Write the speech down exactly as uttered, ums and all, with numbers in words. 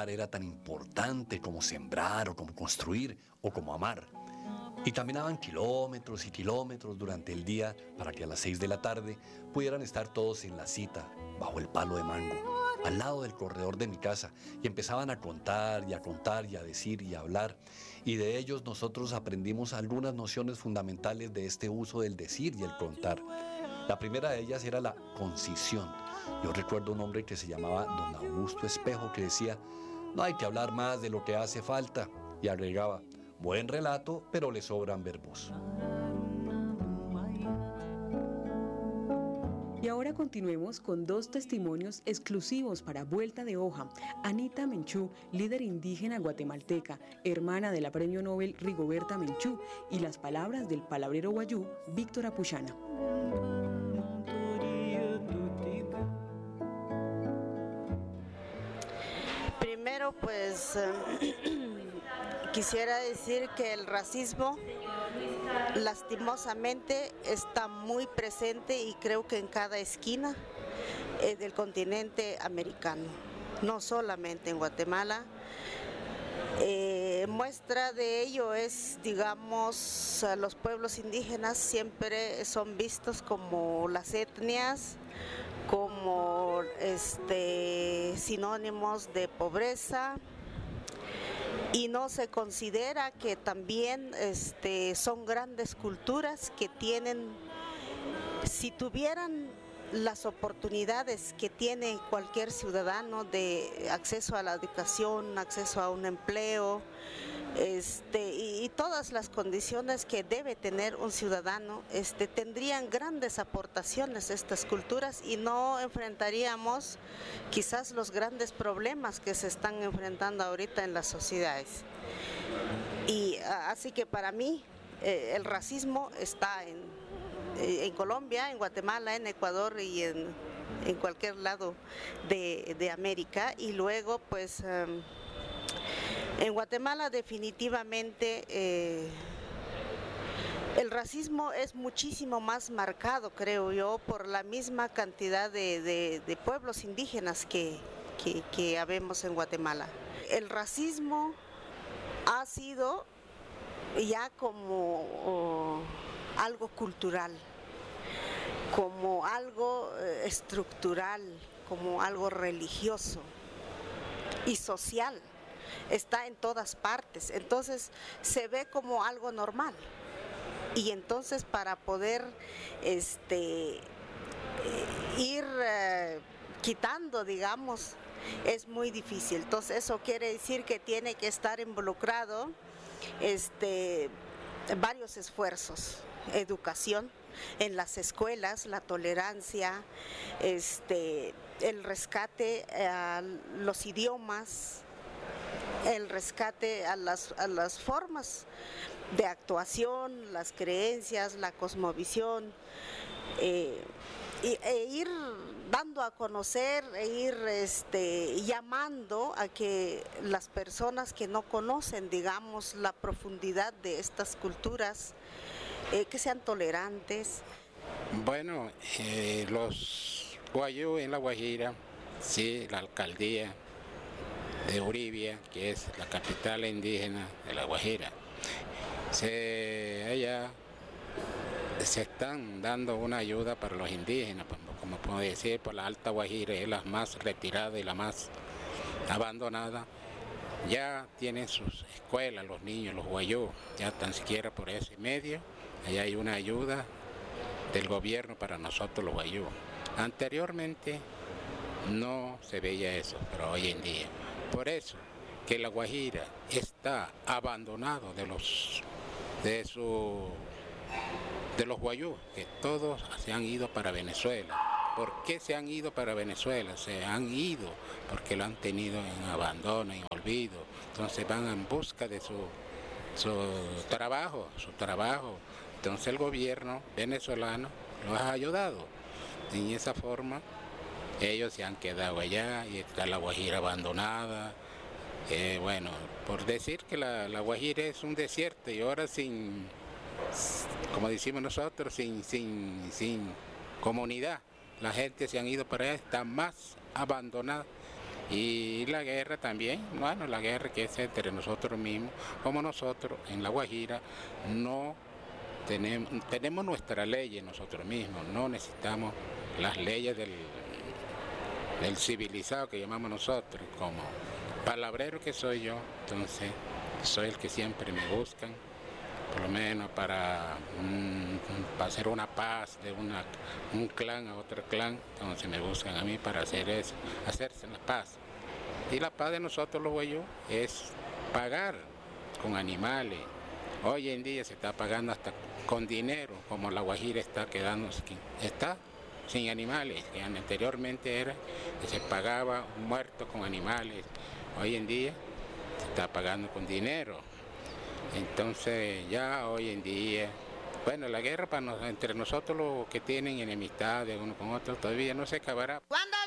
contar era tan importante como sembrar o como construir o como amar. Y caminaban kilómetros y kilómetros durante el día para que a las seis de la tarde pudieran estar todos en la cita, bajo el palo de mango, al lado del corredor de mi casa, y empezaban a contar y a contar y a decir y a hablar, y de ellos nosotros aprendimos algunas nociones fundamentales de este uso del decir y el contar. La primera de ellas era la concisión. Yo recuerdo un hombre que se llamaba don Augusto Espejo que decía: no hay que hablar más de lo que hace falta, y agregaba: buen relato, pero le sobran verbos. Y ahora continuemos con dos testimonios exclusivos para Vuelta de Hoja. Anita Menchú, líder indígena guatemalteca, hermana de la Premio Nobel Rigoberta Menchú, y las palabras del palabrero guayú Víctor Apuchana. Primero, pues eh, quisiera decir que el racismo lastimosamente está muy presente, y creo que en cada esquina eh, del continente americano, no solamente en Guatemala. Eh, muestra de ello es, digamos, los pueblos indígenas siempre son vistos como las etnias, como este, sinónimos de pobreza, y no se considera que también este, son grandes culturas que tienen, si tuvieran las oportunidades que tiene cualquier ciudadano de acceso a la educación, acceso a un empleo, este, y, y todas las condiciones que debe tener un ciudadano, este, tendrían grandes aportaciones estas culturas, y no enfrentaríamos quizás los grandes problemas que se están enfrentando ahorita en las sociedades. Y así que para mí eh, el racismo está en en Colombia, en Guatemala, en Ecuador y en, en cualquier lado de, de América. Y luego pues um, en Guatemala definitivamente eh, el racismo es muchísimo más marcado, creo yo, por la misma cantidad de, de, de pueblos indígenas que, que, que habemos en Guatemala. El racismo ha sido ya como oh, algo cultural, como algo eh, estructural, como algo religioso y social. Está en todas partes, entonces se ve como algo normal. Y entonces para poder este, ir eh, quitando, digamos, es muy difícil. Entonces eso quiere decir que tiene que estar involucrado este, varios esfuerzos. Educación en las escuelas, la tolerancia, este, el rescate a los idiomas, el rescate a las, a las formas de actuación, las creencias, la cosmovisión, eh, e, e ir dando a conocer, e ir este, llamando a que las personas que no conocen, digamos, la profundidad de estas culturas, eh, que sean tolerantes. Bueno, eh, los guayú en La Guajira, sí, la alcaldía de Uribia, que es la capital indígena de La Guajira, se, allá se están dando una ayuda para los indígenas, como puedo decir, por la Alta Guajira, es la más retirada y la más abandonada. Ya tienen sus escuelas los niños, los guayú, ya tan siquiera por ese medio, allá hay una ayuda del gobierno para nosotros los guayú. Anteriormente no se veía eso, pero hoy en día. Por eso que La Guajira está abandonado de los de su de los guayú, que todos se han ido para Venezuela. ¿Por qué se han ido para Venezuela? Se han ido porque lo han tenido en abandono, en olvido. Entonces van en busca de su, su trabajo, su trabajo. Entonces el gobierno venezolano los ha ayudado. En esa forma ellos se han quedado allá y está La Guajira abandonada. Eh, bueno, por decir que la, la Guajira es un desierto y ahora sin, como decimos nosotros, sin, sin, sin comunidad. La gente se han ido para allá, está más abandonada Y la guerra también, bueno, la guerra que es entre nosotros mismos, como nosotros en La Guajira no tenemos, tenemos nuestra ley nosotros mismos, no necesitamos las leyes del, del civilizado que llamamos nosotros, como palabrero que soy yo, entonces soy el que siempre me buscan, por lo menos para, um, para hacer una paz de una, un clan a otro clan, entonces me buscan a mí para hacer eso, hacerse la paz. Y la paz de nosotros los guayú es pagar con animales. Hoy en día se está pagando hasta con dinero, como La Guajira está quedando, está sin animales, que anteriormente era que se pagaba muertos con animales, hoy en día se está pagando con dinero. Entonces ya hoy en día, bueno, la guerra para nos, entre nosotros los que tienen enemistad de uno con otro todavía no se acabará. ¿Cuándo?